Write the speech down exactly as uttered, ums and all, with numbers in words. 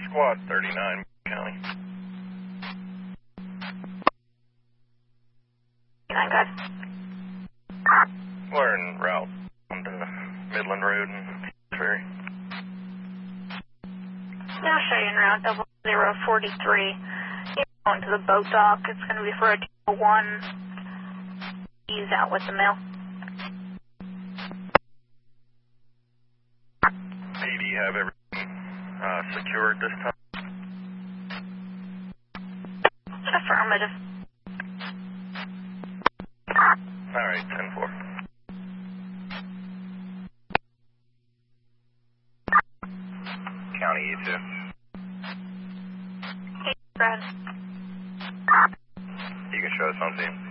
Squad thirty-nine, County. nine, guys. We're en route onto Midland Road and Ferry. Yeah, I'll show you en route, double zero forty-three. You're going to the boat dock. It's going to be for a two one. He's out with the mail. Hey, do you have everything uh, secured this time? Affirmative. Alright, ten four. County E two. Hey, Brad. You can show us on scene.